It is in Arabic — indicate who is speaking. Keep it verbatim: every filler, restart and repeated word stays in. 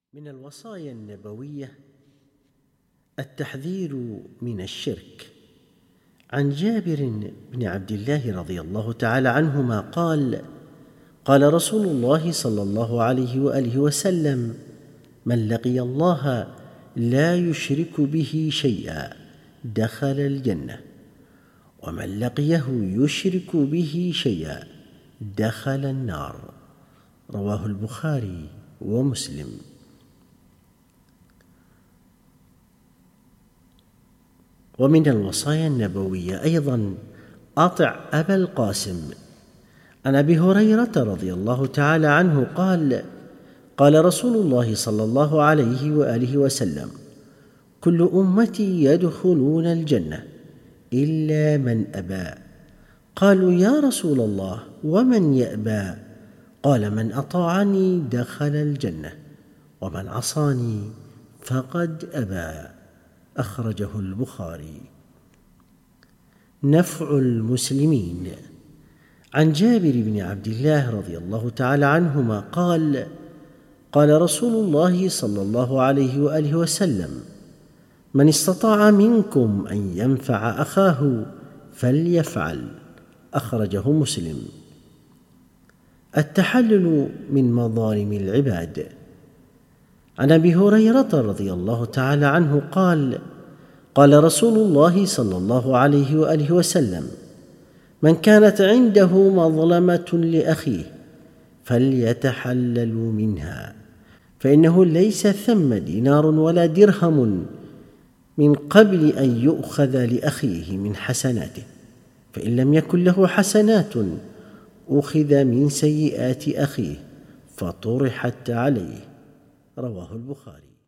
Speaker 1: من الوصايا النبوية التحذير من الشرك. عن جابر بن عبد الله رضي الله تعالى عنهما قال: قال رسول الله صلى الله عليه وآله وسلم: من لقي الله لا يشرك به شيئا دخل الجنة، ومن لقيه يشرك به شيئا دخل النار. رواه البخاري ومسلم. ومن الوصايا النبوية أيضا أطع أبا القاسم. عن أبي هريرة رضي الله تعالى عنه قال: قال رسول الله صلى الله عليه وآله وسلم: كل أمتي يدخلون الجنة إلا من أبى. قالوا: يا رسول الله ومن يأبى؟ قال: من أطاعني دخل الجنة، ومن عصاني فقد أبى. أخرجه البخاري. نفع المسلمين. عن جابر بن عبد الله رضي الله تعالى عنهما قال: قال رسول الله صلى الله عليه وآله وسلم: من استطاع منكم أن ينفع أخاه فليفعل. أخرجه مسلم. التحلل من مظالم العباد. عن أبي هريرة رضي الله تعالى عنه قال: قال رسول الله صلى الله عليه وآله وسلم: من كانت عنده مظلمة لأخيه فليتحلل منها، فإنه ليس ثم دينار ولا درهم من قبل أن يؤخذ لأخيه من حسناته، فإن لم يكن له حسنات أخذ من سيئات أخيه فطرحت عليه. رواه البخاري.